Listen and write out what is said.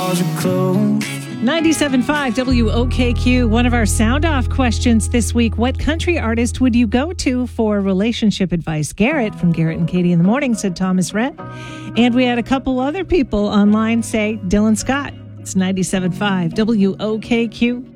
bars are closed. 97.5 WOKQ. One of our sound off questions this week. What country artist would you go to for relationship advice? Garrett from Garrett and Katie in the Morning said Thomas Rhett. And we had a couple other people online say Dylan Scott. It's 97.5 WOKQ.